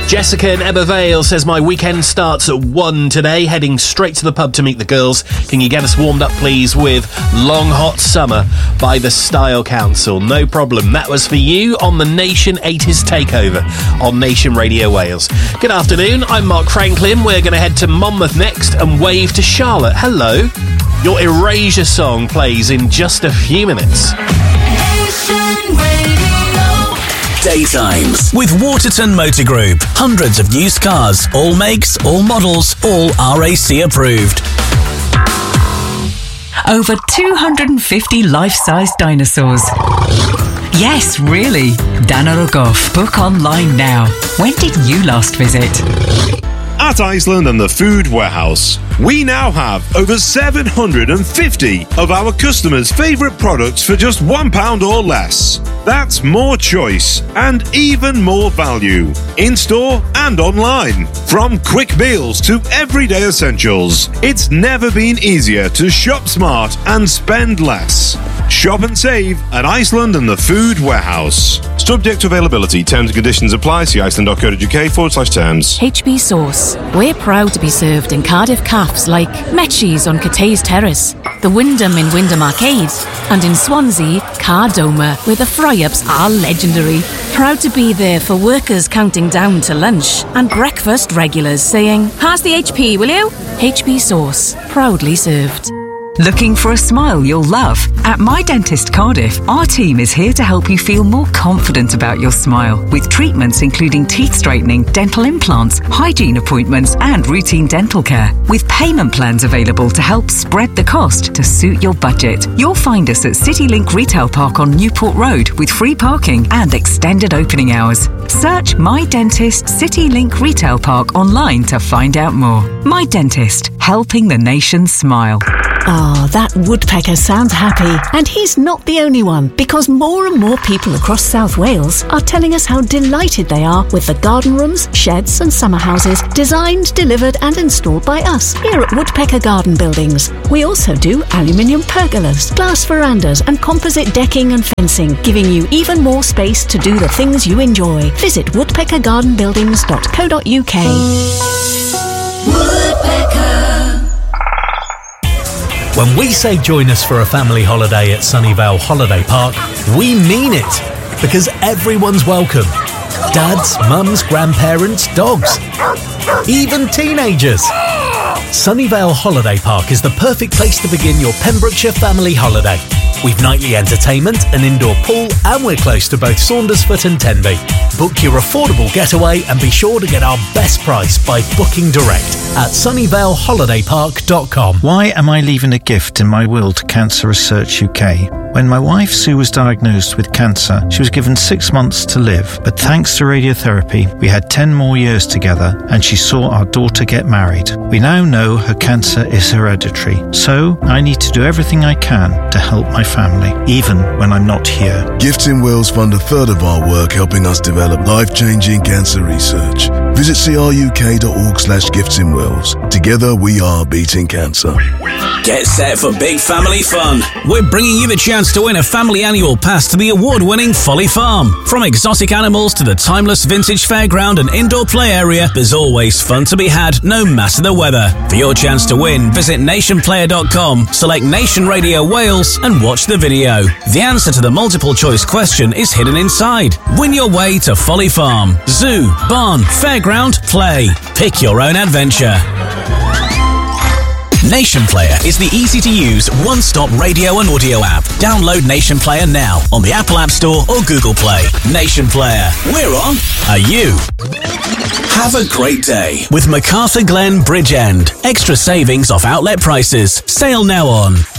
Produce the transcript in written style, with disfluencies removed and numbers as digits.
Jessica in Ebervale says, my weekend starts at 1 today, heading straight to the pub to meet the girls. Can you get us warmed up, please, with Long Hot Summer by the Style Council? No problem. That was for you on the Nation 80s Takeover on Nation Radio Wales. Good afternoon, I'm Mark Franklin. We're going to head to Monmouth next and wave to Charlotte. Hello. Your Erasure song plays in just a few minutes. Nation Radio. Daytimes with Waterton Motor Group. Hundreds of used cars, all makes, all models, all RAC approved. Over 250 life-size dinosaurs. Yes, really. Dana Rogoff. Book online now. When did you last visit? At Iceland and the Food Warehouse, we now have over 750 of our customers' favourite products for just £1 or less. That's more choice and even more value, in-store and online. From quick meals to everyday essentials, it's never been easier to shop smart and spend less. Shop and save at Iceland and the Food Warehouse. Subject to availability, terms and conditions apply. See iceland.co.uk/terms. HB Sauce. We're proud to be served in Cardiff cafes like Metchie's on Cathays Terrace, the Wyndham in Wyndham Arcade, and in Swansea, Cardoma, where the fry-ups are legendary. Proud to be there for workers counting down to lunch and breakfast regulars saying, "Pass the HP, will you?" HB Sauce. Proudly served. Looking for a smile you'll love? At My Dentist Cardiff, our team is here to help you feel more confident about your smile with treatments including teeth straightening, dental implants, hygiene appointments and routine dental care. With payment plans available to help spread the cost to suit your budget. You'll find us at CityLink Retail Park on Newport Road with free parking and extended opening hours. Search My Dentist CityLink Retail Park online to find out more. My Dentist, helping the nation smile. Ah, that woodpecker sounds happy. And he's not the only one, because more and more people across South Wales are telling us how delighted they are with the garden rooms, sheds and summer houses designed, delivered and installed by us here at Woodpecker Garden Buildings. We also do aluminium pergolas, glass verandas and composite decking and fencing, giving you even more space to do the things you enjoy. Visit woodpeckergardenbuildings.co.uk. Woodpecker. When we say join us for a family holiday at Sunnyvale Holiday Park, we mean it, because everyone's welcome. Dads, mums, grandparents, dogs, even teenagers. Sunnyvale Holiday Park is the perfect place to begin your Pembrokeshire family holiday. We've nightly entertainment, an indoor pool, and we're close to both Saundersfoot and Tenby. Book your affordable getaway and be sure to get our best price by booking direct at sunnyvaleholidaypark.com. Why am I leaving a gift in my will to Cancer Research UK? When my wife Sue was diagnosed with cancer, she was given 6 months to live. But thanks to radiotherapy, we had 10 more years together and she saw our daughter get married. We now know her cancer is hereditary. So I need to do everything I can to help my family, even when I'm not here. Gifts in Wales fund a third of our work helping us develop life-changing cancer research. Visit cruk.org/giftsinwales. Together we are beating cancer. Get set for big family fun. We're bringing you the chance to win a family annual pass to the award-winning Folly Farm. From exotic animals to the timeless vintage fairground and indoor play area, there's always fun to be had no matter the weather. For your chance to win, visit nationplayer.com, select Nation Radio Wales and watch the video. The answer to the multiple choice question is hidden inside. Win your way to Folly Farm. Zoo, barn, fairground, play. Pick your own adventure. Nation Player is the easy-to-use, one-stop radio and audio app. Download Nation Player now on the Apple App Store or Google Play. Nation Player. We're on. Are you? Have a great day with MacArthur Glen Bridge End. Extra savings off outlet prices. Sale now on